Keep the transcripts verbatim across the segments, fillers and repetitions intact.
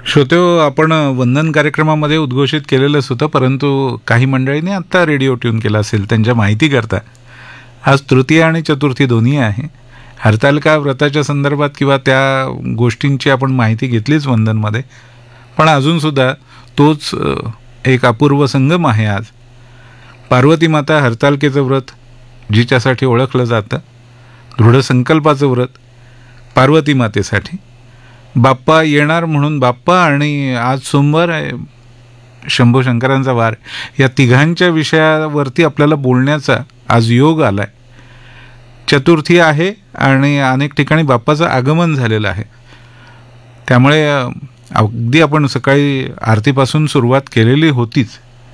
श्रोत्यो, आपण वंदन कार्यक्रमामध्ये उद्घोषित केलेलंच होतं, परंतु काही मंडळींनी आत्ता रेडिओ ट्यून केला असेल. त्यांच्या माहिती करता आज तृतीया आणि चतुर्थी दोन्ही आहे. हरतालिका व्रताच्या संदर्भात किंवा त्या गोष्टींची आपण माहिती घेतलीच वंदनमध्ये, पण अजूनसुद्धा तोच एक अपूर्व संगम आहे आज. पार्वती माता हरतालिकेचं व्रत जिच्यासाठी ओळखलं जातं, दृढ संकल्पाचं व्रत पार्वती मातेसाठी, बाप्पा येणार म्हणून बाप्पा, आणि आज सोमवार आहे, शंभू शंकरांचा वार, या तिघांच्या विषयावरती आपल्याला बोलण्याचा आज योग आला आहे. चतुर्थी आहे आणि अनेक ठिकाणी बाप्पाचं आगमन झालेलं आहे. त्यामुळे अगदी आपण सकाळी आरतीपासून सुरुवात केलेली होतीच.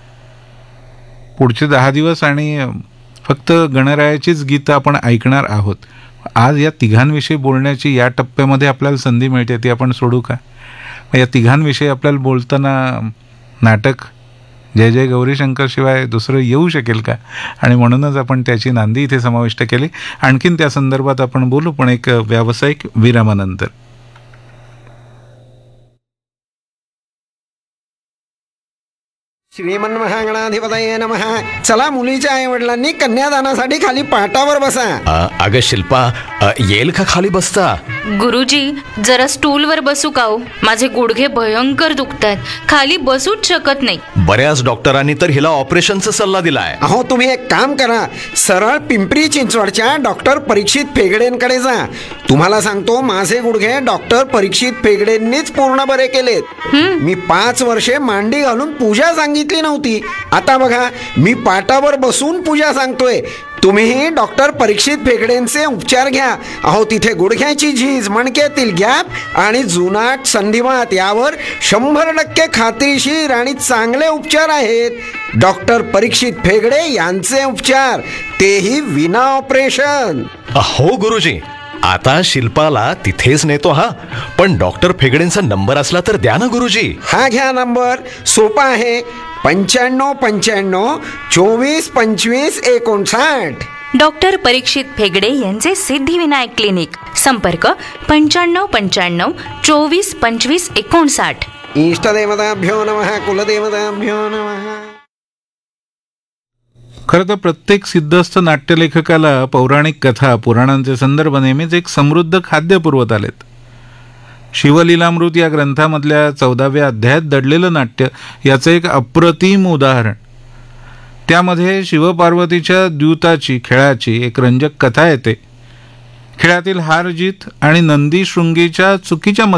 पुढचे दहा दिवस आणि फक्त गणरायाचीच गीतं आपण ऐकणार आहोत. आज या तिघांविषयी बोलण्याची या टप्प्यामध्ये आपल्याला संधी मिळते, ती आपण सोडू का? या तिघांविषयी आपल्याला बोलताना नाटक जय जय गौरीशंकर शिवाय दुसरं येऊ शकेल का? आणि म्हणूनच आपण त्याची नांदी इथे समाविष्ट केली. आणखीन त्या संदर्भात आपण बोलू, पण एक व्यावसायिक विरामानंतर. श्रीमन्महागणाधिपतये नमः. चला, मुलीच्या आई वडिलांनी कन्यादानासाठी खाली पाटावर बसा. अगं शिल्पा, अ, येईल का खाली बसता? गुरुजी, जरा स्टूलवर बसू का हो? माझे गुडघे भयंकर दुखतायत, खाली बसूच शकत नाही. बऱ्याच डॉक्टरांनी तर हिला ऑपरेशनचा सल्ला दिलाय. अहो, तुम्ही एक काम करा, सरळ पिंपरी चिंचवडच्या डॉक्टर परीक्षित फेगडेंकडे जा. तुम्हाला सांगतो, माझे गुडघे डॉक्टर परीक्षित फेगडेंनीच पूर्ण बरे केलेत. मी पाच वर्षे मांडी घालून पूजा सांगितली नव्हती. आता बघा, मी पाटावर बसून पूजा सांगतोय. तुम्हीही डॉक्टर परीक्षित फेगडेंचे उपचार घ्या. अहो, तिथे गुडघ्याची झीज, मणक्यातील गॅप आणि जुनाट संधिवात यावर शंभर टक्के खात्रीशीर आणि चांगले उपचार आहेत. डॉक्टर परीक्षित फेगडे यांचे उपचार, तेही विना ऑपरेशन. हो गुरुजी, आता शिल्पाला तिथेच नेतो. हा, पण डॉक्टर फेगडेंचा नंबर असला तर द्या ना गुरुजी. हा घ्या नंबर, सोपा आहे, पंच्याण्णव पंच्याण्णव चोवीस पंचवीस एकोणसाठ. डॉक्टर परीक्षित फेगडे यांचे सिद्धिविनायक क्लिनिक. संपर्क पंच्याण्णव पंच्याण्णव चोवीस पंचवीस एकोणसाठ. इष्टदेवताभ्यो नमः, कुलदेवताभ्यो नमः. खरं तर प्रत्येक सिद्धस्थ नाट्यलेखकाला पौराणिक कथा, पुराणांचे संदर्भ नेहमीच एक समृद्ध खाद्य पुरवत आलेत. शिवलीलामृत या ग्रंथामधल्या चौदाव्या अध्यायात दडलेलं नाट्य याचं एक अप्रतिम उदाहरण. त्यामध्ये शिवपार्वतीच्या द्यूताची, खेळाची एक रंजक कथा येते. खेळातील हार जीत आणि नंदी शृंगीच्या चुकीच्या